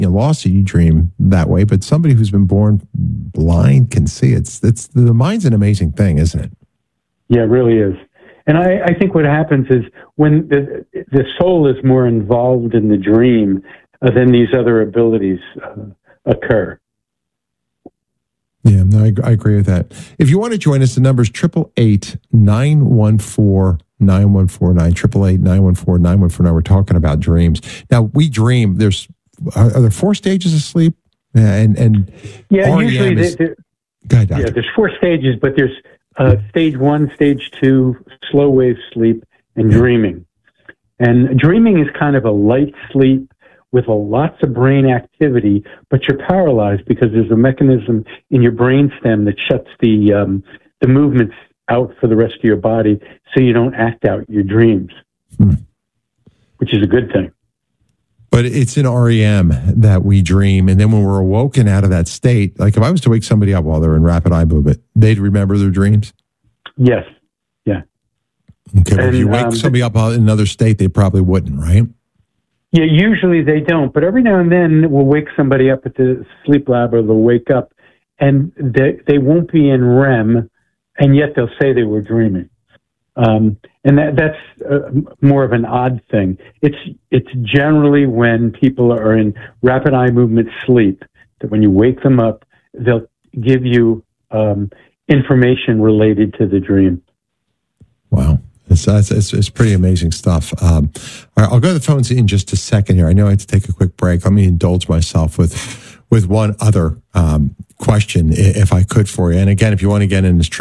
lost it, you dream that way, but somebody who's been born blind can see. It's the mind's an amazing thing, isn't it? Yeah, it really is. And I think what happens is when the soul is more involved in the dream, then these other abilities occur. Yeah, no, I agree with that. If you want to join us, the number is 888-914-9149, 888-914-9149. We're talking about dreams. Now, we dream. Are there 4 stages of sleep? And yeah, REM usually go ahead, Doctor. there's 4 stages, but there's stage 1, stage 2, slow wave sleep, and dreaming. And dreaming is kind of a light sleep with lots of brain activity, but you're paralyzed because there's a mechanism in your brainstem that shuts the movements out for the rest of your body, so you don't act out your dreams, which is a good thing. But it's in REM that we dream, and then when we're awoken out of that state, like if I was to wake somebody up while they're in rapid eye movement, they'd remember their dreams? Yes. Yeah. Okay, but if you wake somebody up in another state, they probably wouldn't, right? Yeah, usually they don't, but every now and then we'll wake somebody up at the sleep lab, or they'll wake up and they won't be in REM, and yet they'll say they were dreaming. And that's more of an odd thing. It's generally when people are in rapid eye movement sleep that when you wake them up, they'll give you information related to the dream. Wow. It's pretty amazing stuff. All right, I'll go to the phones in just a second here. I know I have to take a quick break. Let me indulge myself with one other question, if I could, for you. And again, if you want to get in, it's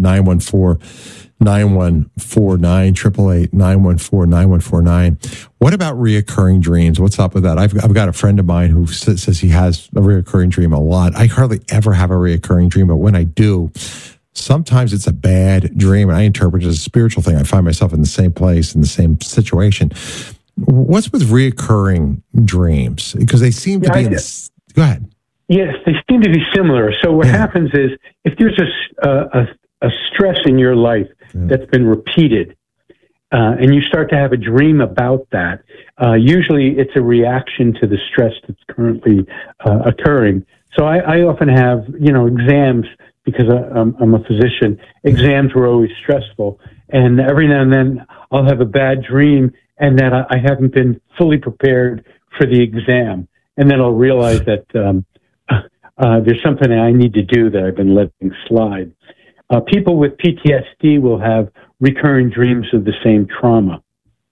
888-914-9149, 888-914-9149. What about reoccurring dreams? What's up with that? I've got a friend of mine who says he has a reoccurring dream a lot. I hardly ever have a reoccurring dream, but when I do, sometimes it's a bad dream, and I interpret it as a spiritual thing. I find myself in the same place, in the same situation. What's with reoccurring dreams? Because they seem to be in this. Go ahead. Yes, they seem to be similar. So what happens is, if there's a stress in your life that's been repeated, and you start to have a dream about that, usually it's a reaction to the stress that's currently occurring. So I often have, exams, because I'm a physician. Exams were always stressful, and every now and then I'll have a bad dream, and that I haven't been fully prepared for the exam, and then I'll realize that there's something I need to do that I've been letting slide. People with PTSD will have recurring dreams of the same trauma,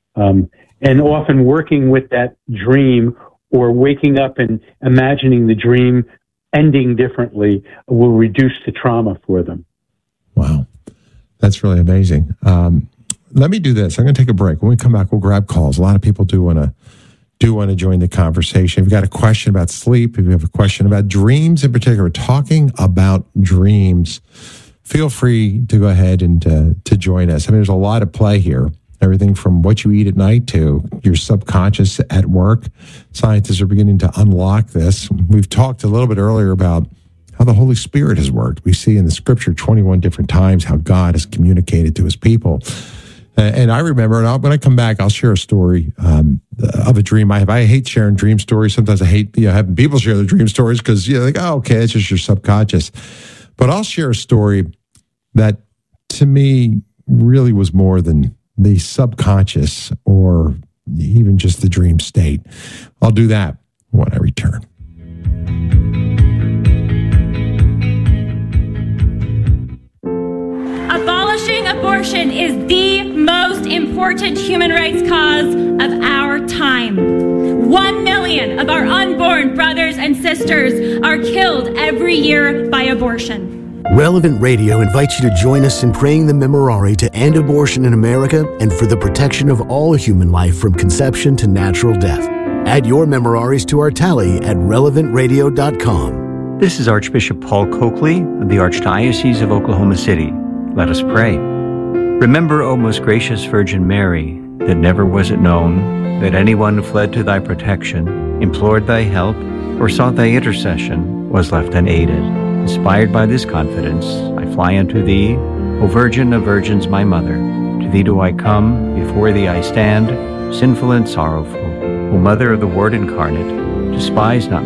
and often working with that dream or waking up and imagining the dream ending differently will reduce the trauma for them. Wow. That's really amazing. Let me do this. I'm going to take a break. When we come back, we'll grab calls. A lot of people do want to join the conversation. If you've got a question about sleep, if you have a question about dreams in particular, talking about dreams, feel free to go ahead and to join us. I mean, there's a lot of play here. Everything from what you eat at night to your subconscious at work. Scientists are beginning to unlock this. We've talked a little bit earlier about how the Holy Spirit has worked. We see in the scripture 21 different times how God has communicated to his people. And I remember, and when I come back, I'll share a story of a dream I have. I hate sharing dream stories. Sometimes I hate having people share their dream stories because they're like, oh, okay, it's just your subconscious. But I'll share a story that to me really was more than the subconscious or even just the dream state. I'll do that when I return. Abolishing abortion is the most important human rights cause of our time. 1 million of our unborn brothers and sisters are killed every year by abortion. Relevant Radio invites you to join us in praying the Memorare to end abortion in America and for the protection of all human life from conception to natural death. Add your Memoraries to our tally at relevantradio.com. This is Archbishop Paul Coakley of the Archdiocese of Oklahoma City. Let us pray. Remember, O most gracious Virgin Mary, that never was it known that anyone who fled to thy protection, implored thy help, or sought thy intercession was left unaided. Inspired by this confidence, I fly unto thee, O Virgin of Virgins, my Mother. To thee do I come, before thee I stand, sinful and sorrowful. O Mother of the Word incarnate, despise not